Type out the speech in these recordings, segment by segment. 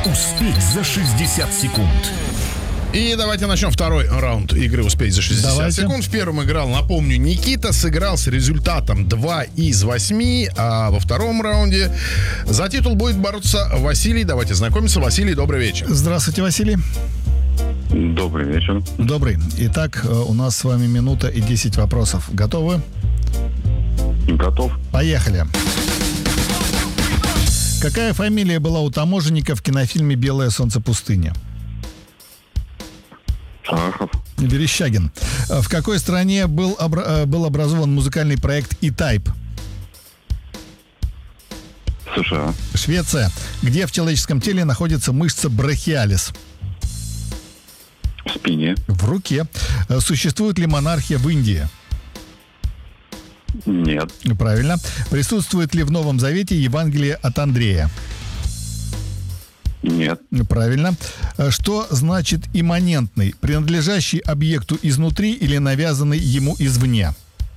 Успеть за 60 секунд. И давайте начнем второй раунд игры «Успеть за 60 секунд». В первом играл, напомню, Никита, сыграл с результатом 2 из 8, а во втором раунде за титул будет бороться Василий. Давайте знакомиться. Василий, добрый вечер. Здравствуйте, Василий. Добрый вечер. Добрый. Итак, у нас с вами минута и 10 вопросов. Готовы? Готов. Поехали. Какая фамилия была у таможенника в кинофильме «Белое солнце пустыни»? Шахов. Верещагин. В какой стране был образован музыкальный проект E-Type? США. Швеция. Где в человеческом теле находится мышца брахиалис? В спине. В руке. Существует ли монархия в Индии? Нет. Правильно. Присутствует ли в Новом Завете Евангелие от Андрея? Нет. Правильно. Что значит имманентный? Принадлежащий объекту изнутри или навязанный ему извне?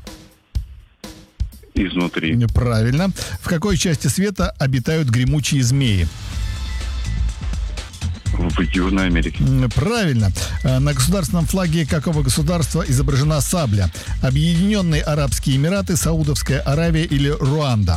Изнутри. Правильно. В какой части света обитают гремучие змеи? В Южной Америке. Правильно. На государственном флаге какого государства изображена сабля? Объединенные Арабские Эмираты, Саудовская Аравия или Руанда?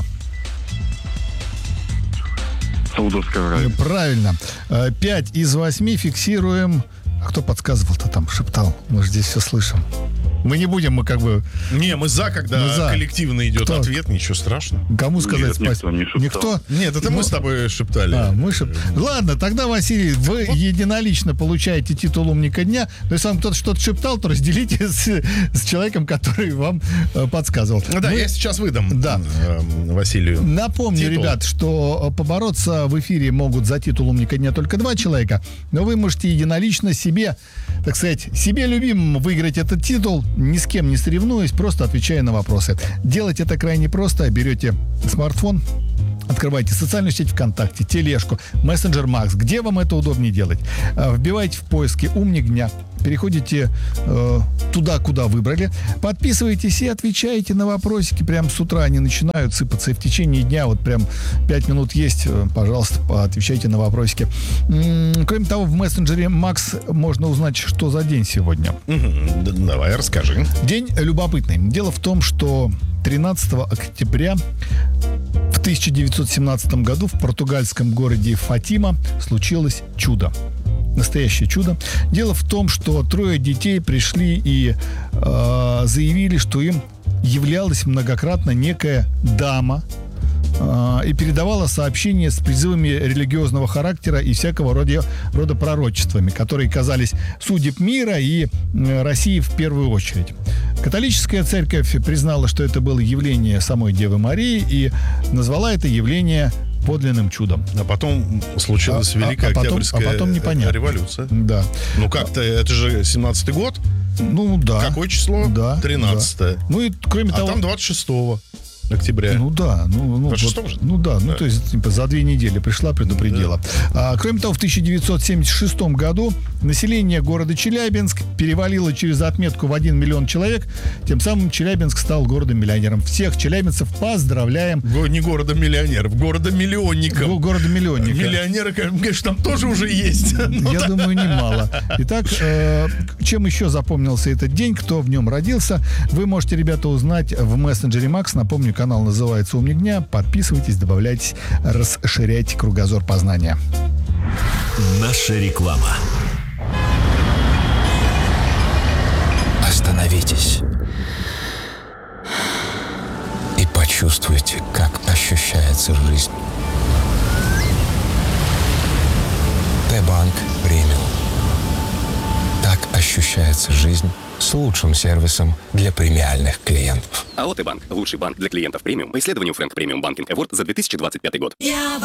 Саудовская Аравия. Правильно. 5 из 8 фиксируем. А кто подсказывал-то там, шептал? Мы же здесь все слышим. Мы не будем, мы как бы... Не, мы за, когда Мы за. Коллективно идет Кто? ответ, ничего страшного. Кому сказать Нет, спасибо? никто не шептал. Никто? Нет, это мы с тобой шептали. Ладно, тогда, Василий, вы единолично получаете титул умника дня. Но если вам кто-то что-то шептал, то разделите с человеком, который вам подсказывал. Да, я сейчас выдам Василию. Напомню, титул. ребят, что побороться в эфире могут за титул умника дня только 2 человека, но вы можете единолично себе, так сказать, себе любимому выиграть этот титул, ни с кем не соревнуясь, просто отвечая на вопросы. Делать это крайне просто. Берете смартфон, открывайте социальную сеть ВКонтакте, тележку, мессенджер Макс, где вам это удобнее делать. Вбивайте в поиске «Умник дня», переходите туда, куда выбрали, подписывайтесь и отвечаете на вопросики. Прям с утра они начинают сыпаться, и в течение дня вот прям 5 минут есть, пожалуйста, отвечайте на вопросики. Кроме того, в мессенджере Макс можно узнать, что за день сегодня. Давай, расскажи. День любопытный. Дело в том, что 13 октября в 1917 году в португальском городе Фатима случилось чудо. Настоящее чудо. Дело в том, что 3 детей пришли и заявили, что им являлась многократно некая дама и передавала сообщения с призывами религиозного характера и всякого рода пророчествами, которые казались судеб мира и России в первую очередь. Католическая церковь признала, что это было явление самой Девы Марии и назвала это явление подлинным чудом. А потом случилась Великая Октябрьская революция. Да. Ну как-то, это же 17-й год. Ну да. Какое число? Да. 13-е. Да. Ну и кроме того... А там 26 октября. Ну да. Ну, вот, же? Ну да. Ну то есть типа, за 2 недели пришла, предупредила. Да. Кроме того, в 1976 году население города Челябинск перевалило через отметку в 1 миллион человек. Тем самым Челябинск стал городом-миллионером. Всех челябинцев поздравляем. Не города-миллионеров, города-миллионников. Города-миллионника. Миллионеры, конечно, там тоже уже есть. Я думаю, немало. Итак, чем еще запомнился этот день, кто в нем родился, вы можете, ребята, узнать в мессенджере Макс. Напомню, канал называется «Умник дня». Подписывайтесь, добавляйтесь, расширяйте кругозор познания. Наша реклама. Остановитесь и почувствуйте, как ощущается жизнь. Т-банк премиум. Так ощущается жизнь с лучшим сервисом для премиальных клиентов. АО «Т-банк» – лучший банк для клиентов премиум по исследованию Frank Premium Banking Award за 2025 год.